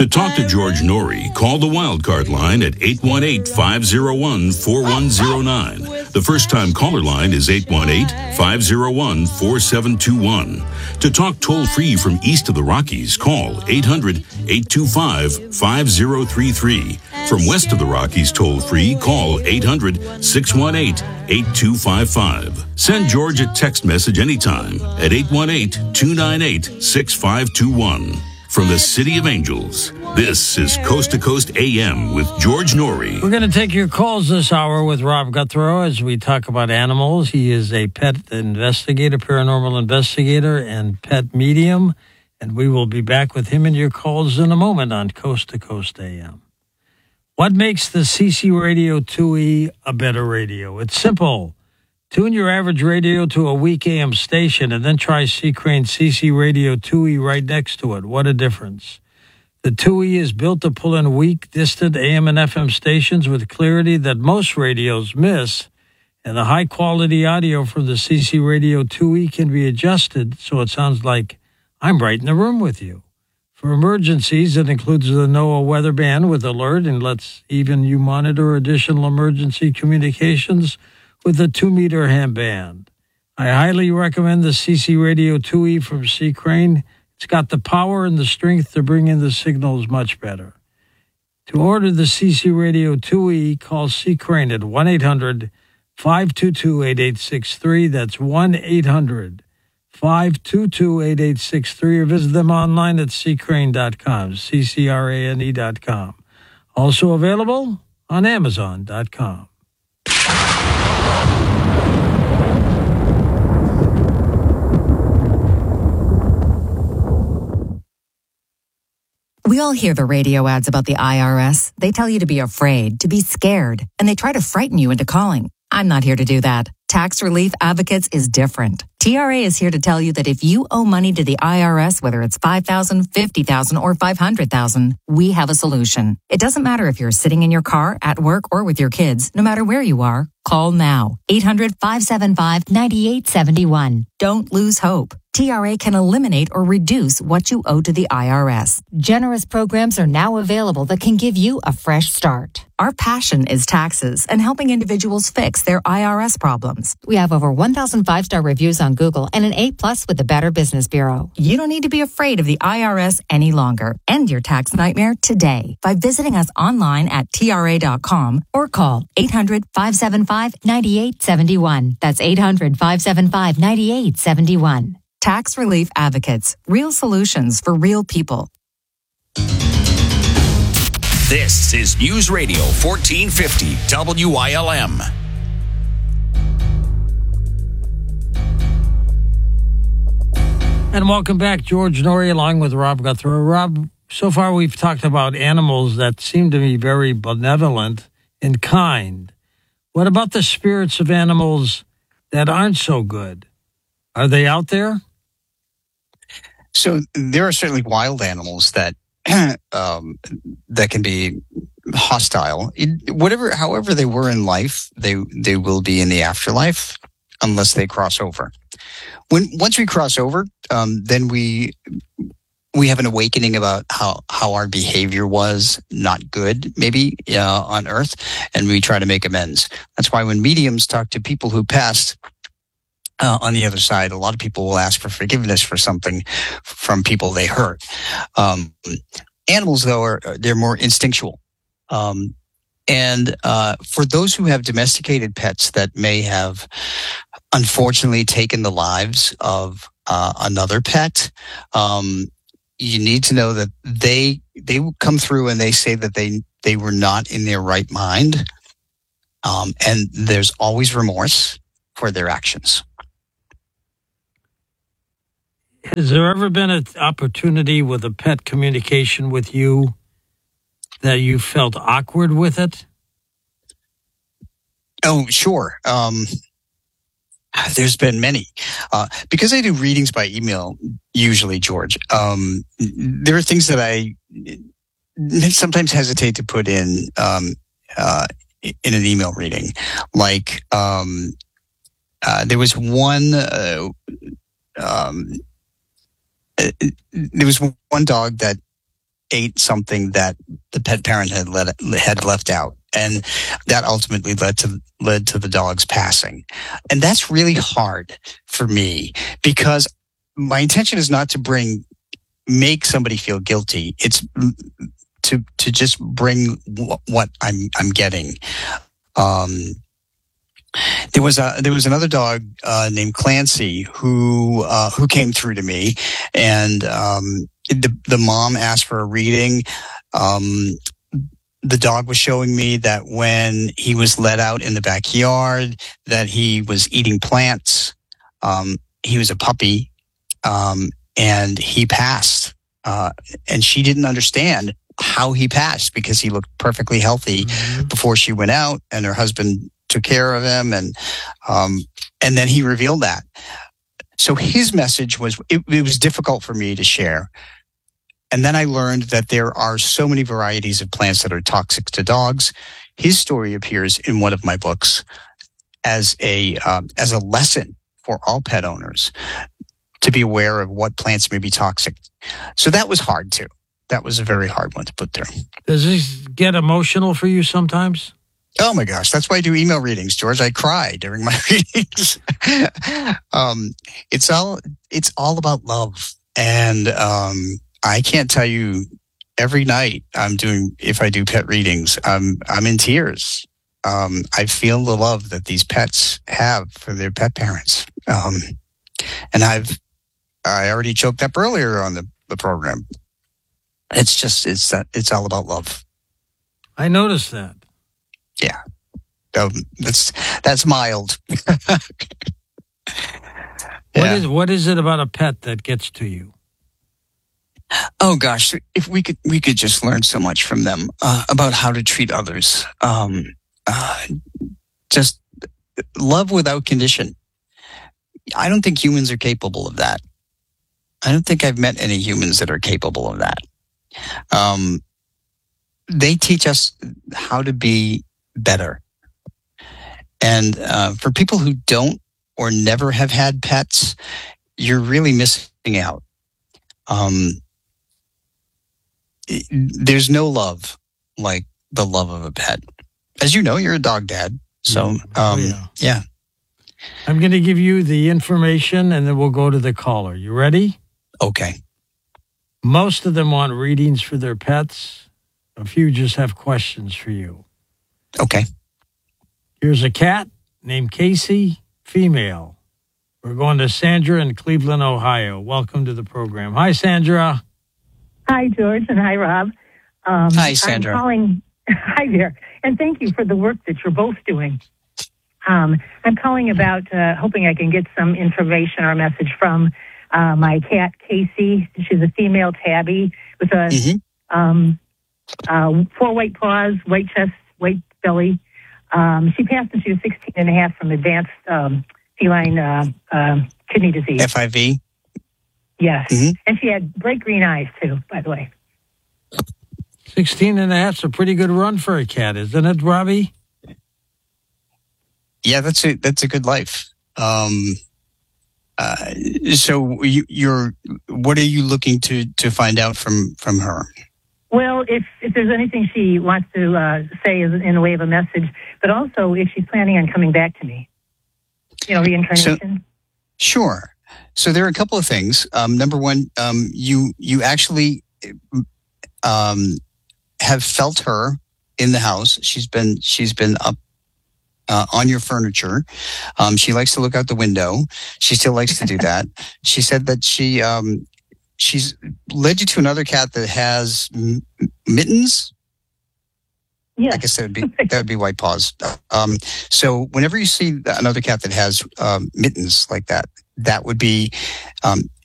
To talk to George Norrie, call the Wildcard line at 818-501-4109. The first-time caller line is 818-501-4721. To talk toll-free from east of the Rockies, call 800-825-5033. From west of the Rockies toll-free, call 800-618-8255. Send George a text message anytime at 818-298-6521. From the City of Angels, this is Coast to Coast AM with George Norrie. We're going to take your calls this hour with Rob Guthrow as we talk about animals. He is a pet investigator, paranormal investigator, and pet medium. And we will be back with him and your calls in a moment on Coast to Coast AM. What makes the CC Radio 2E a better radio? It's simple. Tune your average radio to a weak AM station and then try C. Crane CC Radio 2E right next to it. What a difference. The 2E is built to pull in weak, distant AM and FM stations with clarity that most radios miss, and the high-quality audio from the CC Radio 2E can be adjusted so it sounds like I'm right in the room with you. For emergencies, it includes the NOAA weather band with alert and lets even you monitor additional emergency communications with a 2-meter ham band. I highly recommend the CC Radio 2E from C. Crane. It's got the power and the strength to bring in the signals much better. To order the CC Radio 2E, call C. Crane at 1-800-522-8863. That's 1-800-522-8863, or visit them online at ccrane.com, ccrane.com. Also available on amazon.com. We all hear the radio ads about the IRS. They tell you to be afraid, to be scared, and they try to frighten you into calling. I'm not here to do that. Tax Relief Advocates is different. TRA is here to tell you that if you owe money to the IRS, whether it's $5,000, $50,000, or $500,000, we have a solution. It doesn't matter if you're sitting in your car, at work, or with your kids. No matter where you are, call now. 800-575-9871. Don't lose hope. TRA can eliminate or reduce what you owe to the IRS. Generous programs are now available that can give you a fresh start. Our passion is taxes and helping individuals fix their IRS problems. We have over 1,000 5-star reviews on Google and an A+ with the Better Business Bureau. You don't need to be afraid of the IRS any longer. End your tax nightmare today by visiting us online at TRA.com or call 800-575-9871. That's 800-575-9871. Tax Relief Advocates. Real solutions for real people. This is News Radio 1450 WILM. And welcome back, George Norrie, along with Rob Guthrow. Rob, so far we've talked about animals that seem to be very benevolent and kind. What about the spirits of animals that aren't so good? Are they out there? So there are certainly wild animals that that can be hostile. However they were in life, they will be in the afterlife unless they cross over. Once we cross over, then we have an awakening about how our behavior was not good, maybe on Earth, and we try to make amends. That's why when mediums talk to people who passed on the other side, a lot of people will ask for forgiveness for something from people they hurt. Animals, though, they're more instinctual. And for those who have domesticated pets that may have unfortunately taken the lives of another pet, you need to know that they come through and they say that they were not in their right mind. And there's always remorse for their actions. Has there ever been an opportunity with a pet communication with you that you felt awkward with it? Oh, sure. There's been many. Because I do readings by email, usually, George, there are things that I sometimes hesitate to put in an email reading. Like, there was one dog that ate something that the pet parent had left out, and that ultimately led to the dog's passing. And that's really hard for me, because my intention is not to make somebody feel guilty. It's to just bring what I'm getting. There was another dog named Clancy who came through to me, and the mom asked for a reading. The dog was showing me that when he was let out in the backyard, that he was eating plants. He was a puppy, and he passed. And she didn't understand how he passed, because he looked perfectly healthy before she went out, and her husband took care of him, and then he revealed that. So his message was, it was difficult for me to share. And then I learned that there are so many varieties of plants that are toxic to dogs. His story appears in one of my books as a lesson for all pet owners to be aware of what plants may be toxic. So that was hard too. That was a very hard one to put there. Does this get emotional for you sometimes? Oh my gosh, that's why I do email readings, George. I cry during my readings. It's all about love. And I can't tell you, every night if I do pet readings, I'm in tears. I feel the love that these pets have for their pet parents. And I already choked up earlier on the program. It's all about love. I noticed that. Yeah. That's mild. Yeah. What is it about a pet that gets to you? Oh gosh, if we could just learn so much from them about how to treat others. Just love without condition. I don't think humans are capable of that. I don't think I've met any humans that are capable of that. They teach us how to be better. And for people who don't or never have had pets, you're really missing out. There's no love like the love of a pet. As you know, you're a dog dad. So, yeah. I'm going to give you the information, and then we'll go to the caller. You ready? Okay. Most of them want readings for their pets. A few just have questions for you. Okay. Here's a cat named Casey, female. We're going to Sandra in Cleveland, Ohio. Welcome to the program. Hi, Sandra. Hi, George, and hi, Rob. Hi, Sandra. Hi there, and thank you for the work that you're both doing. I'm calling about hoping I can get some information or message from my cat, Casey. She's a female tabby with four white paws, white chest, white belly. She passed when she was 16 and a half from advanced feline kidney disease. FIV? Yes. Mm-hmm. And she had bright green eyes, too, by the way. 16 and a half's a pretty good run for a cat, isn't it, Robbie? Yeah, that's a good life. So what are you looking to find out from her? Well, if there's anything she wants to say in the way of a message, but also if she's planning on coming back to me, reincarnation. Sure. So there are a couple of things. Number one, you actually have felt her in the house. She's been up on your furniture. She likes to look out the window. She still likes to do that. She said that she's led you to another cat that has mittens. Yeah, I guess that would be white paws. So whenever you see another cat that has mittens like that, that would be